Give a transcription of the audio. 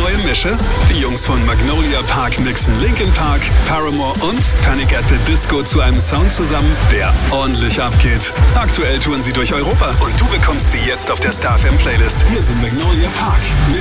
neue Mische? Die Jungs von Magnolia Park mixen Linkin Park, Paramore und Panic at the Disco zu einem Sound zusammen, der ordentlich abgeht. Aktuell touren sie durch Europa und du bekommst sie jetzt auf der Star FM Playlist. Hier sind Magnolia Park mit